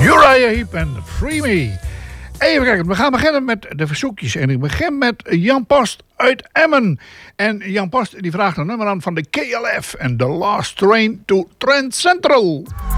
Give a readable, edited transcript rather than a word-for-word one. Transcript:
Uriah Heep en Free Me. Even kijken, we gaan beginnen met de verzoekjes. En ik begin met Jan Post uit Emmen. En Jan Post die vraagt een nummer aan van de KLF en The Last Train to Trent Central.